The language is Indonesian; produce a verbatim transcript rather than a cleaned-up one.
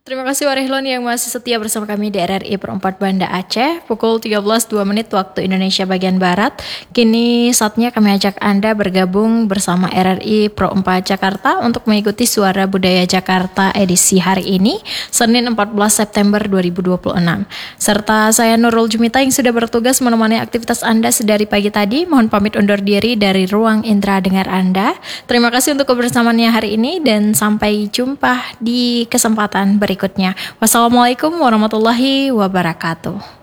Terima kasih Warehlon yang masih setia bersama kami di R R I Pro empat Banda Aceh. Pukul tiga belas dua menit waktu Indonesia bagian Barat. Kini saatnya kami ajak Anda bergabung bersama R R I Pro empat Jakarta untuk mengikuti Suara Budaya Jakarta edisi hari ini, Senin empat belas September dua ribu dua puluh enam. Serta saya Nurul Jumita yang sudah bertugas menemani aktivitas Anda sedari pagi tadi. Mohon pamit undur diri dari ruang indera dengar Anda. Terima kasih untuk kebersamaannya hari ini dan sampai jumpa di kesempatan berikutnya. Wassalamualaikum warahmatullahi wabarakatuh.